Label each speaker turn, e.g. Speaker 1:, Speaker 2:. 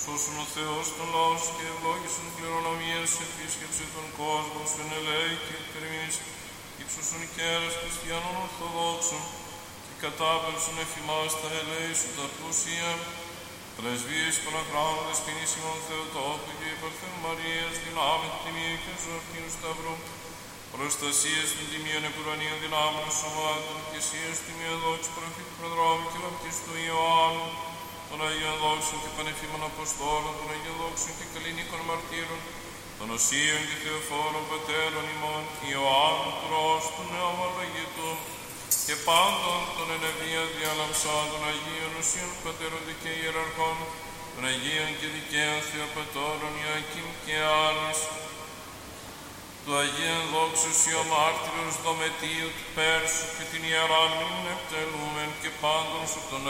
Speaker 1: Σώσον ο Θεός των λαός και ευλόγησον κληρονομίας επίσκεψη των κόσμων σου ενελέη και εκτερμής, ύψωσον κέρας χριστιανών Ορθοδόξων και κατάπευσον εφημάς τα ελέη σου τα πλούσια. Πρεσβείες Παναχράντες ποινής ημών Θεοτόκου και υπερθέν Μαρίας δυνάμει τιμία και ζωαρτήνου Σταυρού, προστασίες των τιμίων επουρανίων δυνάμεων σωμάτων και εσίας τιμία δόξου προφήτου προδρόμου και βαπτιστού Ιωάννου, των Αγίων Δόξων και Πανεφήμων Αποστόλων, των Αγίων Δόξων και Καλλινίκων Μαρτύρων, των Οσίων και Θεοφόρων Πατέρων ημών, Ιωάννου Τρός, του Νεομολογητού, και πάντων των ενεβίαν διαλαμψάντων Αγίων Οσίων Πατέρων και Ιεραρχών, των Αγίων και Δικαίων Θεοπατώρων Ιακήμ και Άννης, του Αγίων Δόξους Ιωμάρτυρος Δομετίου του Πέρσου και την Ιεράν μην εκτελούμεν και πάντων σου των